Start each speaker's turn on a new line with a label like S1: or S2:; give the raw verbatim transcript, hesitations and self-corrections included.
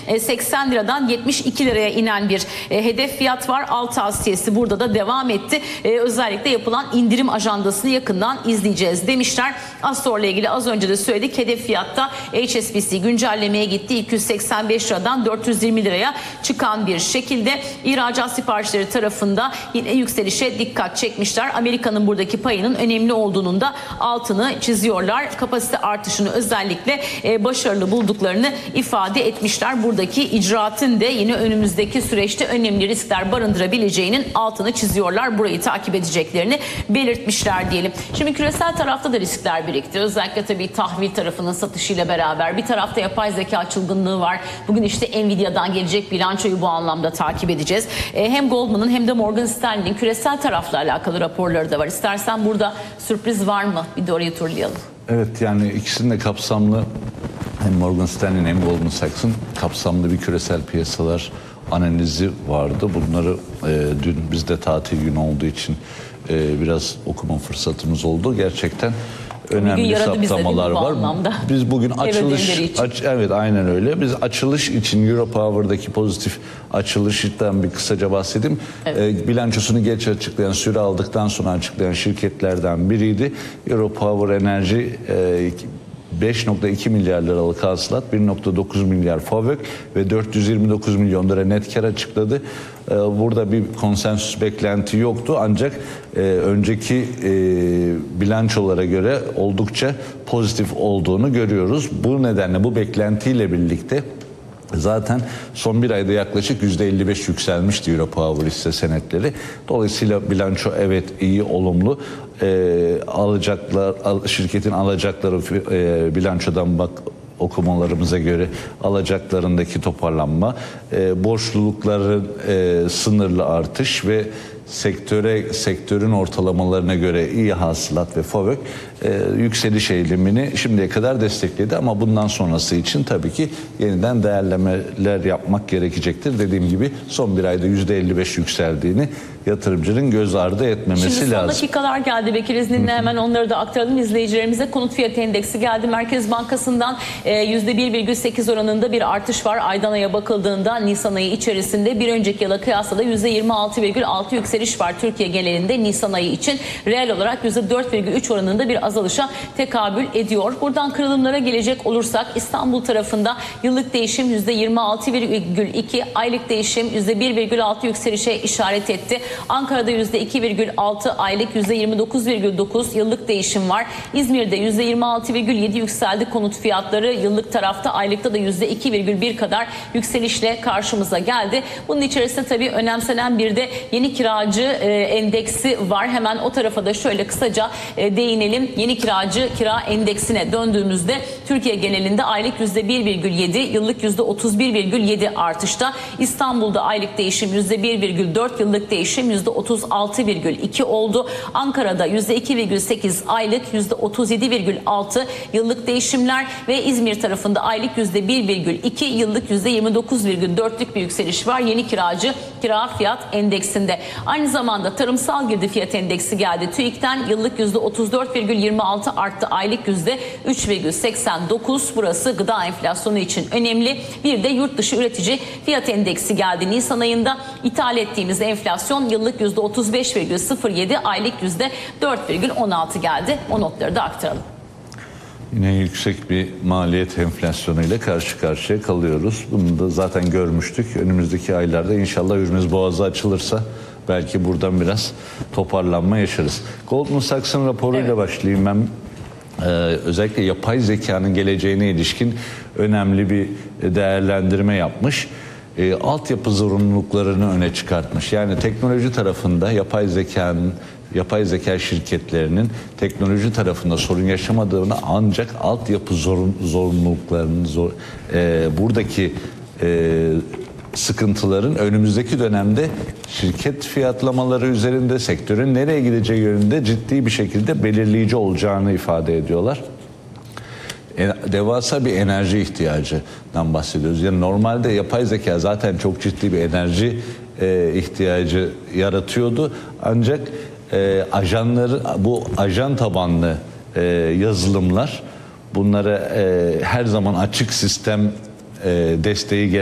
S1: seksen liradan yetmiş iki liraya inen bir hedef fiyat var. Al tavsiyesi burada da devam etti. Özellikle yapılan indirim ajandasını yakından izleyeceğiz demişler. Astor'la ilgili az önce de söyledik. Hedef fiyatta H S B C güncellemeye gitti. iki yüz seksen beş liradan dört yüz yirmi liraya çıkan bir şekilde. İhracat siparişleri tarafında yine yükselişe dikkat çekmişler. Amerika'nın buradaki payının önemli olduğunun da altını çiziyorlar. Kapasite artışını özellikle başarılı bulduklarını ifade etmişler. Buradaki icraatın da yine önümüzdeki süreçte önemli riskler barındırabileceğinin altını çiziyorlar. Burayı takip edeceklerini belirtmişler diyelim. Şimdi küresel tarafta da riskler birikti. Özellikle tabii tahvil tarafının satışıyla beraber. Bir tarafta yapay zeka çılgınlığı var. Bugün işte Nvidia'dan gelecek bilançoyu bu anlamda takip edeceğiz. Hem Goldman'ın hem de Morgan Stanley'nin küresel tarafla alakalı raporları da var. İstersen burada sürpriz var mı? Bir de orayı turlayalım.
S2: Evet, yani ikisinin de kapsamlı, hem Morgan Stanley'nin hem Goldman Sachs'ın kapsamlı bir küresel piyasalar analizi vardı. Bunları e, dün bizde tatil günü olduğu için e, biraz okuma fırsatımız oldu. Gerçekten önemli saptamalar var. Anlamda. Biz bugün açılış, aç, evet aynen öyle. Biz açılış için Europower'daki pozitif açılıştan bir kısaca bahsedeyim. Evet. E, bilançosunu geç açıklayan, süre aldıktan sonra açıklayan şirketlerden biriydi. Europower Enerji e, beş nokta iki milyar liralık hasılat, bir nokta dokuz milyar FAVÖK ve dört yüz yirmi dokuz milyon lira net kar açıkladı. Burada bir konsensüs beklenti yoktu, ancak önceki bilançolara göre oldukça pozitif olduğunu görüyoruz. Bu nedenle bu beklentiyle birlikte zaten son bir ayda yaklaşık yüzde elli beş yükselmişti Europower hisse senetleri. Dolayısıyla bilanço evet iyi, olumlu. E, alacaklar, al, şirketin alacakları e, bilançodan bak okumalarımıza göre alacaklarındaki toparlanma, e, borçlulukların e, sınırlı artış ve sektöre sektörün ortalamalarına göre iyi hasılat ve FAVÖK e, yükseliş eğilimini şimdiye kadar destekledi, ama bundan sonrası için tabii ki yeniden değerlemeler yapmak gerekecektir. Dediğim gibi son bir ayda yüzde elli beş yükseldiğini yatırımcının göz ardı etmemesi lazım.
S1: Şimdi son dakikalar geldi Bekir, izninle hemen onları da aktaralım izleyicilerimize. Konut fiyatı endeksi geldi. Merkez Bankası'ndan yüzde bir virgül sekiz oranında bir artış var. Aydan aya bakıldığında Nisan ayı içerisinde bir önceki yıla kıyasla da yüzde yirmi altı virgül altı yükseliş var Türkiye genelinde Nisan ayı için. Reel olarak yüzde dört virgül üç oranında bir azalışa tekabül ediyor. Buradan kırılımlara gelecek olursak İstanbul tarafında yıllık değişim yüzde yirmi altı virgül iki, aylık değişim yüzde bir virgül altı yükselişe işaret etti. Ankara'da yüzde iki virgül altı, aylık yüzde yirmi dokuz virgül dokuz yıllık değişim var. İzmir'de yüzde yirmi altı virgül yedi yükseldi konut fiyatları. Yıllık tarafta, aylıkta da yüzde iki virgül bir kadar yükselişle karşımıza geldi. Bunun içerisinde tabii önemsenen bir de yeni kiracı e, endeksi var. Hemen o tarafa da şöyle kısaca e, değinelim. Yeni kiracı kira endeksine döndüğümüzde Türkiye genelinde aylık yüzde bir virgül yedi, yıllık yüzde otuz bir virgül yedi artışta. İstanbul'da aylık değişim yüzde bir virgül dört, yıllık değişim yüzde otuz altı virgül iki oldu. Ankara'da yüzde iki virgül sekiz, aylık yüzde otuz yedi virgül altı yıllık değişimler ve İzmir tarafında aylık yüzde bir virgül iki, yıllık yüzde yirmi dokuz virgül dörtlük bir yükseliş var yeni kiracı kira fiyat endeksinde. Aynı zamanda tarımsal girdi fiyat endeksi geldi. TÜİK'ten yıllık yüzde otuz dört virgül yirmi altı arttı, aylık yüzde üç virgül seksen dokuz. Burası gıda enflasyonu için önemli. Bir de yurt dışı üretici fiyat endeksi geldi. Nisan ayında ithal ettiğimiz enflasyon yıllık yüzde otuz beş virgül sıfır yedi, aylık yüzde dört virgül on altı geldi. O notları da aktaralım.
S2: Yine yüksek bir maliyet enflasyonuyla karşı karşıya kalıyoruz. Bunu da zaten görmüştük. Önümüzdeki aylarda inşallah Hürmüz Boğazı açılırsa belki buradan biraz toparlanma yaşarız. Goldman Sachs'ın raporuyla evet. başlayayım ben. Ee, özellikle yapay zekanın geleceğine ilişkin önemli bir değerlendirme yapmış. E, altyapı zorunluluklarını öne çıkartmış. Yani teknoloji tarafında yapay zekanın, yapay zeka şirketlerinin teknoloji tarafında sorun yaşamadığını, ancak altyapı zorun, zorunluluklarının zor, e, buradaki e, sıkıntıların önümüzdeki dönemde şirket fiyatlamaları üzerinde sektörün nereye gideceği yönünde ciddi bir şekilde belirleyici olacağını ifade ediyorlar. Devasa bir enerji ihtiyacından bahsediyoruz. Yani normalde yapay zeka zaten çok ciddi bir enerji e, ihtiyacı yaratıyordu. Ancak e, ajanları, bu ajan tabanlı e, yazılımlar, bunlara e, her zaman açık sistem e, desteği